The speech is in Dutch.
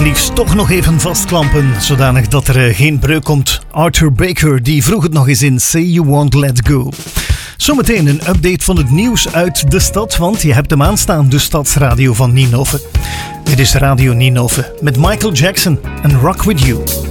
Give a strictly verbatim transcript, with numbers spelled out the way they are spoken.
liefst toch nog even vastklampen, zodanig dat er geen breuk komt. Arthur Baker, die vroeg het nog eens in Say You Won't Let Go. Zometeen een update van het nieuws uit de stad, want je hebt hem aanstaan, de stadsradio van Ninove. Dit is Radio Ninove met Michael Jackson en Rock With You.